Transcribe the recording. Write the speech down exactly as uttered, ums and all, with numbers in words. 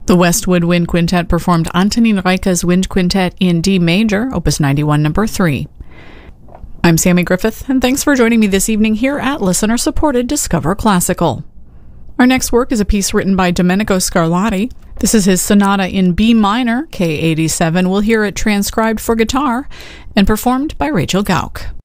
The Westwood Wind Quintet performed Antonin Reicha's Wind Quintet in D major, Opus ninety-one, number three. I'm Sammy Griffith, and thanks for joining me this evening here at listener-supported Discover Classical. Our next work is a piece written by Domenico Scarlatti. This is his sonata in B minor, K eighty-seven. We'll hear it transcribed for guitar and performed by Rachel Gauck.